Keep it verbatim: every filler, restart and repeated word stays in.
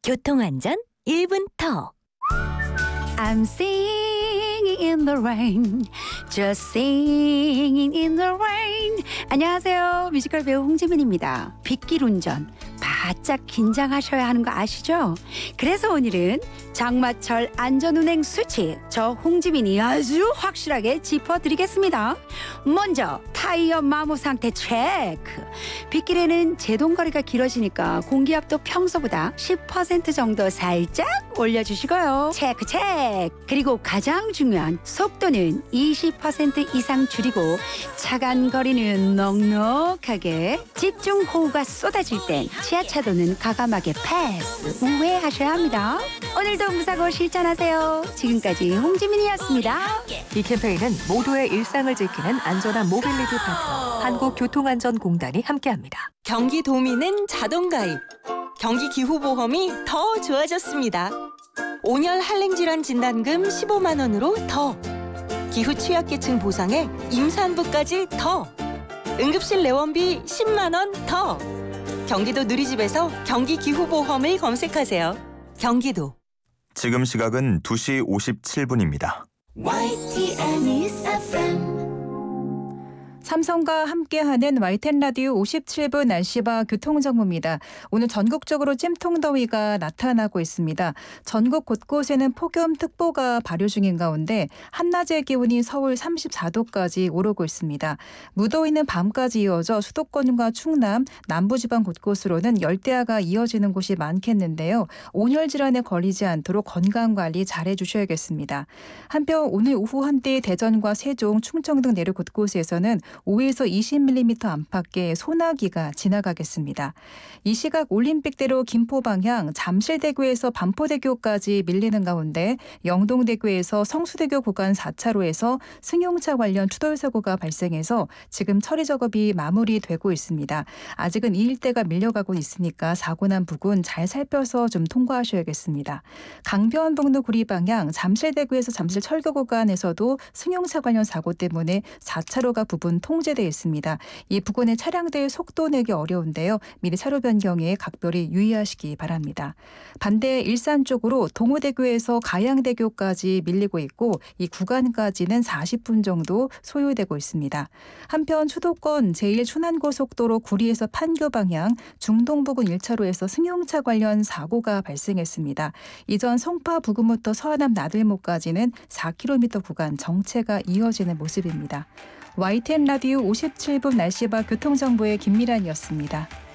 교통안전 일 분 더. I'm singing in the rain, just singing in the rain. 안녕하세요. 뮤지컬 배우 홍지민입니다. 빗길 운전 바짝 긴장하셔야 하는 거 아시죠? 그래서 오늘은 장마철 안전운행 수칙 저 홍지민이 아주 확실하게 짚어드리겠습니다. 먼저 타이어 마모 상태 체크. 빗길에는 제동거리가 길어지니까 공기압도 평소보다 십 퍼센트 정도 살짝 올려주시고요. 체크 체크. 그리고 가장 중요한 속도는 이십 퍼센트 이상 줄이고 차간 거리는 넉넉하게 집중 호우가 쏟아질 땐 지하차도는 과감하게 패스 우회하셔야 합니다. 오늘도 무사고 실천하세요. 지금까지 홍지민이었습니다. 이 캠페인은 모두의 일상을 지키는 안전한 모빌리티 파트너 한국교통안전공단이 함께합니다. 경기도민은 자동가입, 경기기후보험이 더 좋아졌습니다. 온열 한랭질환 진단금 십오만 원으로 더, 기후 취약계층 보상에 임산부까지 더, 응급실 내원비 십만 원 더. 경기도 누리집에서 경기기후보험을 검색하세요. 경기도. 지금 시각은 두 시 오십칠 분입니다. 와이티엔 News 에프엠. 삼성과 함께하는 와이티엔 라디오 오십칠 분 날씨와 교통정보입니다. 오늘 전국적으로 찜통더위가 나타나고 있습니다. 전국 곳곳에는 폭염특보가 발효 중인 가운데 한낮의 기온이 서울 삼십사 도까지 오르고 있습니다. 무더위는 밤까지 이어져 수도권과 충남, 남부지방 곳곳으로는 열대야가 이어지는 곳이 많겠는데요. 온열 질환에 걸리지 않도록 건강관리 잘해주셔야겠습니다. 한편 오늘 오후 한때 대전과 세종, 충청 등 내륙 곳곳에서는 오에서 이십 밀리미터 안팎의 소나기가 지나가겠습니다. 이 시각 올림픽대로 김포 방향 잠실대교에서 반포대교까지 밀리는 가운데 영동대교에서 성수대교 구간 사 차로에서 승용차 관련 추돌 사고가 발생해서 지금 처리 작업이 마무리되고 있습니다. 아직은 이 일대가 밀려가고 있으니까 사고 난 부근 잘 살펴서 좀 통과하셔야겠습니다. 강변북로 구리 방향 잠실대교에서 잠실 철교 구간에서도 승용차 관련 사고 때문에 사 차로가 부분 통제되어 있습니다. 이 부근의 차량들 속도 내기 어려운데요. 미리 차로 변경에 각별히 유의하시기 바랍니다. 반대 일산 쪽으로 동호대교에서 가양대교까지 밀리고 있고 이 구간까지는 사십 분 정도 소요되고 있습니다. 한편 수도권 제일 순환고속도로 구리에서 판교 방향 중동 부근 일 차로에서 승용차 관련 사고가 발생했습니다. 이전 성파 부근부터 서안암 나들목까지는 사 킬로미터 구간 정체가 이어지는 모습입니다. 와이티엔 라디오 오십칠 분 날씨와 교통정보의 김미란이었습니다.